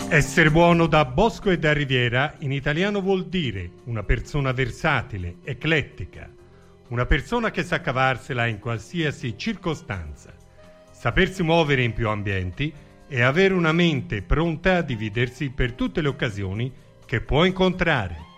Essere buono da Bosco e da Riviera in italiano vuol dire una persona versatile, eclettica, una persona che sa cavarsela in qualsiasi circostanza, sapersi muovere in più ambienti e avere una mente pronta a dividersi per tutte le occasioni che può incontrare.